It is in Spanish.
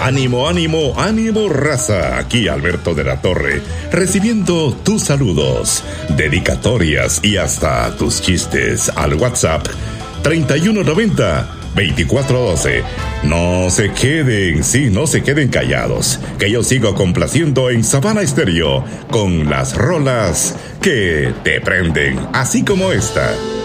Ánimo, ánimo, ánimo, raza. Aquí Alberto de la Torre, recibiendo tus saludos, dedicatorias y hasta tus chistes al WhatsApp 3190-2412. No se queden callados, que yo sigo complaciendo en Sabana Estéreo con las rolas que te prenden, así como esta.